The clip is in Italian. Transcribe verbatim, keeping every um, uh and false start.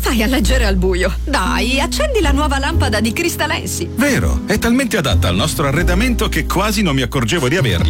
fai a leggere al buio? Dai, accendi la nuova lampada di Cristalensi. Vero, è talmente adatta al nostro arredamento che quasi non mi accorgevo di averla.